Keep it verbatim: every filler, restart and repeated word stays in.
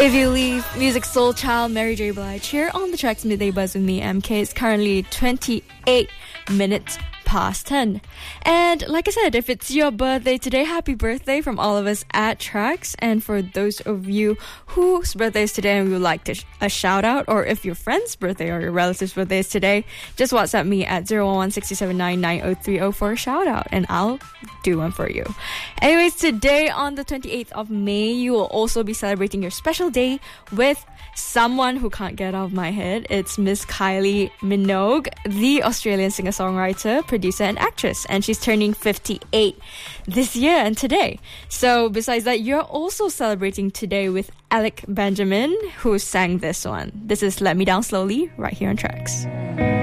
If You Leave, music soul child Mary J. Blige here on the Tracks Midday Buzz with me, M K. It's currently twenty-eight minutes past ten. And like I said, if it's your birthday today, happy birthday from all of us at Tracks. And for those of you whose birthday is today and we would like to sh- a shout out, or if your friend's birthday or your relative's birthday is today, just WhatsApp me at zero one one six seven nine nine zero three zero for a shout out and I'll do one for you. Anyways, today on the twenty-eighth of May, you will also be celebrating your special day with someone who can't get out of my head. It's Miss Kylie Minogue, the Australian singer-songwriter, producer and actress, and she's turning fifty-eight this year and today. So besides that, you're also celebrating today with Alec Benjamin, who sang this one. This is Let Me Down Slowly right here on Tracks.